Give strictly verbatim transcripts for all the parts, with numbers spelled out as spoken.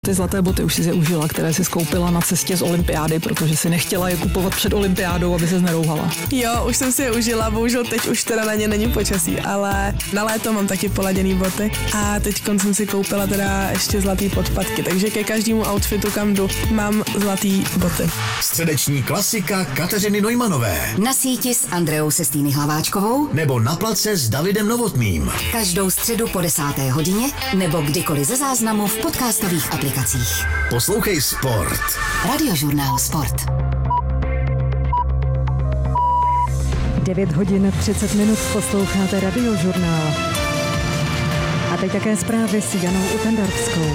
Ty zlaté boty už si je užila, které si skoupila na cestě z olympiády, protože si nechtěla je kupovat před olympiádou, aby se nerouhala. Jo, už jsem si je užila, bohužel teď už teda na ně není počasí, ale na léto mám taky poladěný boty a teď jsem si koupila teda ještě zlatý podpatky, takže ke každému outfitu, kam jdu, mám zlatý boty. Středeční klasika Kateřiny Neumanové. Na síti s Andreou Sestýny Hlaváčkovou Nebo na place s Davidem Novotným. každou středu po desáté hodině nebo kdykoliv ze záznamu v podcastových aplikacích. Poslouchej Sport. Radiožurnál Sport. devět hodin třicet minut, posloucháte Radiožurnál. A teď také zprávy s Janou Utendarskou.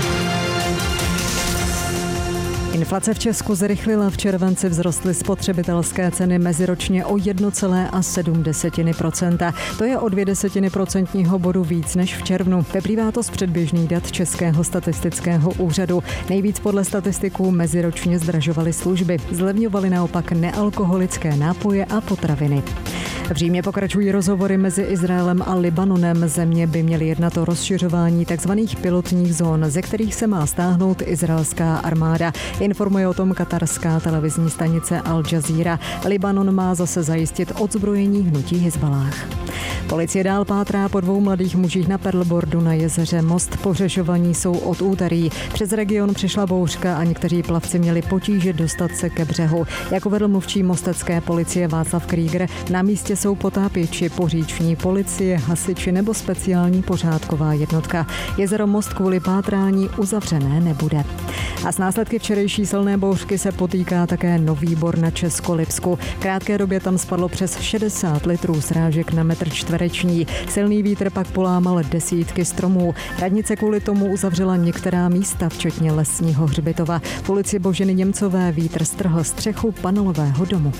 Inflace v Česku zrychlila, v červenci vzrostly spotřebitelské ceny meziročně o jedna celá sedm procenta. To je o dvě desetiny procentního bodu víc než v červnu. Vyplývá to z předběžných dat Českého statistického úřadu. Nejvíc podle statistiků meziročně zdražovaly služby. Zlevňovaly naopak nealkoholické nápoje a potraviny. V Římě pokračují rozhovory mezi Izraelem a Libanonem. Země by měly jednat o rozšiřování tzv. Pilotních zón, ze kterých se má stáhnout izraelská armáda. Informuje o tom katarská televizní stanice Al Jazeera. Libanon má zase zajistit odzbrojení hnutí Hizballáh. Policie dál pátrá po dvou mladých mužích na paddleboardu na jezeře Most. Pohřešovaní jsou od úterý. Přes region přišla bouřka a někteří plavci měli potíže dostat se ke břehu. Jako vedl mluvčí mostecké policie Václav Krieger, na místě jsou potápěči, poříční policie, hasiči nebo speciální pořádková jednotka. Jezero Most kvůli pátrání uzavřené nebude. A s následky včerejší silné bouřky se potýká také Nový Bor na Českolipsku. Krátké době tam spadlo přes šedesát litrů srážek na metr čtvereční. Silný vítr pak polámal desítky stromů. Radnice kvůli tomu uzavřela některá místa, včetně lesního hřbitova. V ulici Boženy Němcové vítr strhl střechu panelového domu.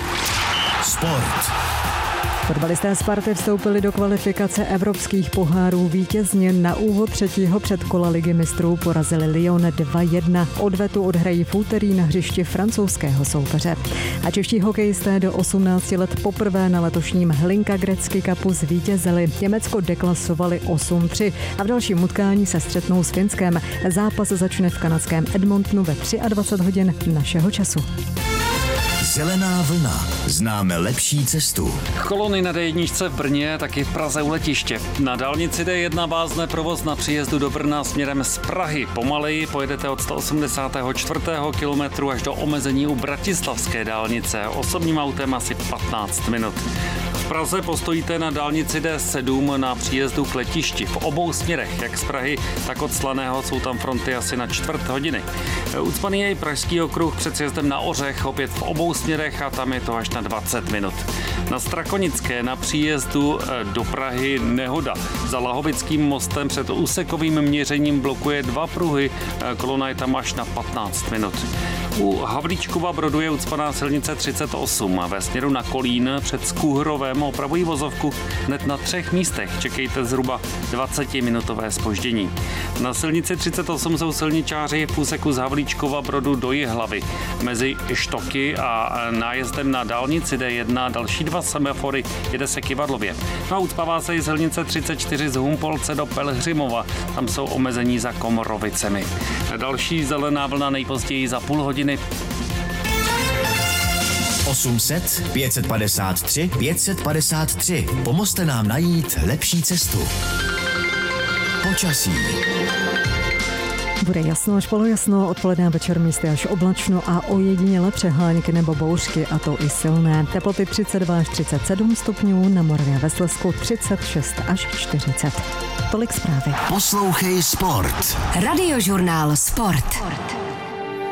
Sport. Fotbalisté Sparty vstoupili do kvalifikace evropských pohárů vítězně. Na úvod třetího předkola Ligy mistrů porazili Lyon dva jedna. Odvetu odhrají v úterý na hřišti francouzského soupeře. A čeští hokejisté do osmnácti let poprvé na letošním Hlinka Gretzky Cupu zvítězili. Německo deklasovali osm tři a v dalším utkání se střetnou s Finskem. Zápas začne v kanadském Edmontonu ve dvacet tři hodin našeho času. Zelená vlna. Známe lepší cestu. Kolony na dé jedna v Brně, taky v Praze u letiště. Na dálnici dé jedna vázne provoz na příjezdu do Brna směrem z Prahy. Pomaleji pojedete od sto osmdesátého čtvrtého kilometru až do omezení u bratislavské dálnice. Osobním autem asi patnáct minut. V Praze postojíte na dálnici dé sedm na příjezdu k letišti. V obou směrech, jak z Prahy, tak od Slaného, jsou tam fronty asi na čtvrt hodiny. Ucpaný je i pražský okruh před sjezdem na Ořech, opět v obou směrech a tam je to až na dvacet minut. Na Strakonické na příjezdu do Prahy nehoda. Za Lahovickým mostem před úsekovým měřením blokuje dva pruhy, kolona je tam až na patnáct minut. U Havlíčkova Brodu je ucpaná silnice třicet osm a ve směru na Kolín před Skúhrovem opravují vozovku hned na třech místech. Čekejte zhruba dvacetiminutové zpoždění. Na silnici třicet osm jsou silničáři v úseku z Havlíčkova Brodu do Jihlavy. Mezi Štoky a nájezdem na dálnici dé jedna další dva semafory jede se Kyvadlově. No a ucpává se i silnice třicet čtyři z Humpolce do Pelhřimova. Tam jsou omezení za Komorovicemi. Další zelená vlna nejpozději za půl hodiny. osm set pět set padesát tři pět set padesát tři. Pomozte nám najít lepší cestu. Počasí. Bude jasno až polojasno, odpoledne a večer místy až oblačno a ojediněle přehánky nebo bouřky, a to i silné. Teploty třicet dva až třicet sedm stupňů, na Moravě a ve Slezsku třicet šest až čtyřicet. Tolik zprávy. Poslouchej Sport. Radiožurnál Sport.